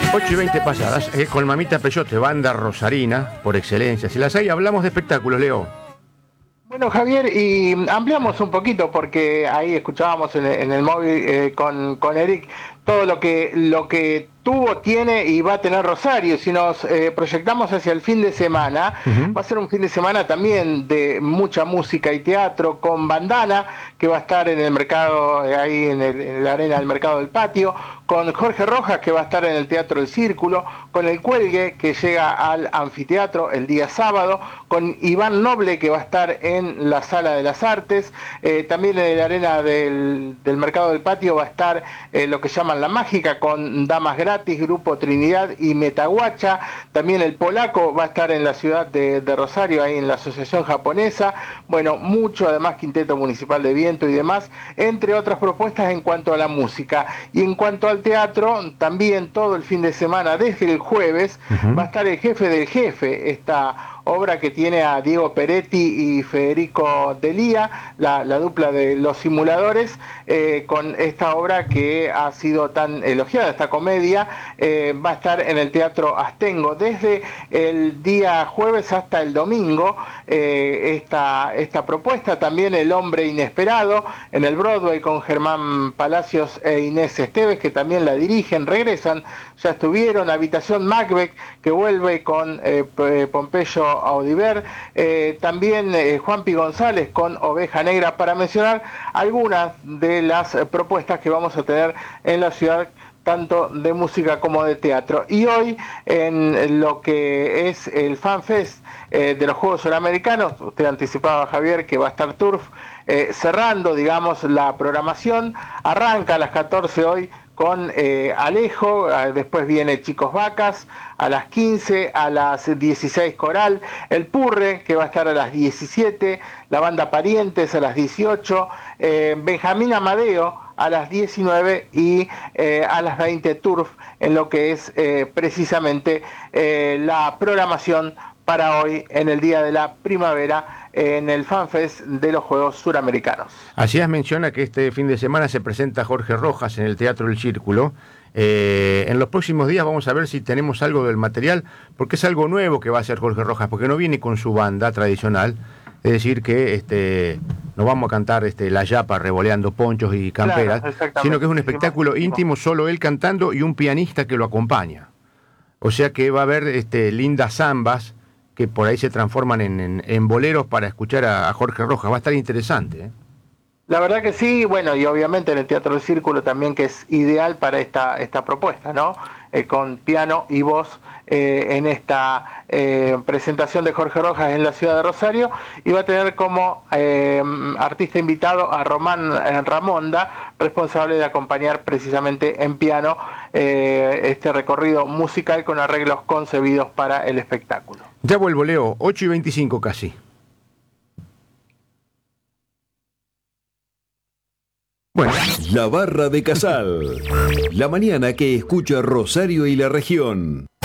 8:20 pasadas, con Mamita Peyote, banda rosarina, por excelencia. Si las hay, hablamos de espectáculos, Leo. Bueno, Javier, y ampliamos un poquito porque ahí escuchábamos en el móvil con Eric todo lo que tuvo, tiene y va a tener Rosario. Si nos proyectamos hacia el fin de semana, va a ser un fin de semana también de mucha música y teatro, con Bandana, que va a estar en el mercado, ahí en la arena del Mercado del Patio, con Jorge Rojas, que va a estar en el Teatro del Círculo, con El Cuelgue, que llega al anfiteatro el día sábado, con Iván Noble, que va a estar en la Sala de las Artes, también en la arena del Mercado del Patio va a estar lo que llaman La Mágica, con Damas Gratis, Grupo Trinidad y Metaguacha. También el Polaco va a estar en la ciudad de Rosario, ahí en la Asociación Japonesa. Bueno, mucho, además Quinteto Municipal de Viento y demás, entre otras propuestas en cuanto a la música. Y en cuanto al teatro, también todo el fin de semana, desde el jueves, va a estar El Jefe del Jefe, esta obra que tiene a Diego Peretti y Federico Delía, la dupla de Los Simuladores, con esta obra que ha sido tan elogiada, esta comedia, va a estar en el Teatro Astengo desde el día jueves hasta el domingo. Esta propuesta, también El Hombre Inesperado, en el Broadway, con Germán Palacios e Inés Esteves, que también la dirigen, regresan, ya estuvieron. Habitación Macbeth, que vuelve con Pompeyo Audiver, también Juanpi González con Oveja Negra, para mencionar algunas de las propuestas que vamos a tener en la ciudad, tanto de música como de teatro. Y hoy, en lo que es el FanFest de los Juegos Suramericanos, usted anticipaba, Javier, que va a estar Turf cerrando, digamos, la programación. Arranca a las 14 hoy con Alejo, después viene Chicos Vacas, a las 15, a las 16 Coral, El Purre, que va a estar a las 17, la banda Parientes a las 18, Benjamín Amadeo a las 19 y a las 20 Turf, en lo que es precisamente la programación para hoy, en el Día de la Primavera, en el FanFest de los Juegos Suramericanos. Así menciona que este fin de semana se presenta Jorge Rojas en el Teatro del Círculo. En los próximos días vamos a ver si tenemos algo del material, porque es algo nuevo que va a hacer Jorge Rojas, porque no viene con su banda tradicional, es decir que no vamos a cantar la yapa revoleando ponchos y camperas, claro, sino que es un espectáculo íntimo, solo él cantando y un pianista que lo acompaña. O sea que va a haber lindas zambas que por ahí se transforman en boleros para escuchar a Jorge Rojas. Va a estar interesante, ¿eh? La verdad que sí, bueno, y obviamente en el Teatro del Círculo también, que es ideal para esta propuesta, ¿no? Con piano y voz en esta presentación de Jorge Rojas en la ciudad de Rosario, y va a tener como artista invitado a Román Ramonda, responsable de acompañar precisamente en piano este recorrido musical con arreglos concebidos para el espectáculo. Ya vuelvo, Leo, 8:25 casi. Bueno. La Barra de Casal. La mañana que escucha Rosario y la región.